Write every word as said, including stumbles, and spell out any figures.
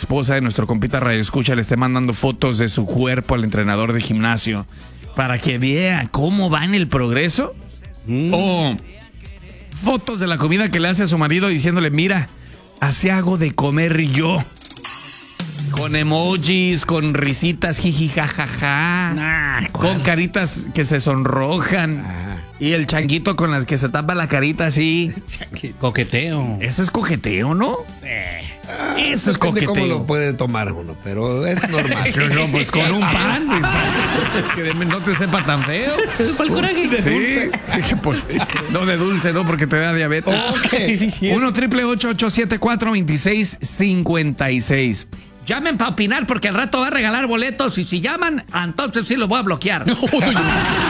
esposa de nuestro compita Radio Escucha le esté mandando fotos de su cuerpo al entrenador de gimnasio para que vea cómo va en el progreso. Mm. O fotos de la comida que le hace a su marido diciéndole, mira, así hago de comer yo. Con emojis, con risitas, jiji, jajaja. Nah, con caritas que se sonrojan. Ah. Y el changuito con las que se tapa la carita así. Coqueteo. Eso es coqueteo, ¿no? Eh. Eso es coqueteo. ¿Cómo lo puede tomar uno? Pero es normal. No, pues con un pan. Que no te sepa tan feo. ¿Cuál coraje? De sí. Dulce. Pues, no de dulce, ¿no? Porque te da diabetes. Okay. uno triple ocho ocho siete cuatro dos seis cinco seis. Llamen para opinar porque al rato va a regalar boletos y si llaman, entonces sí los voy a bloquear.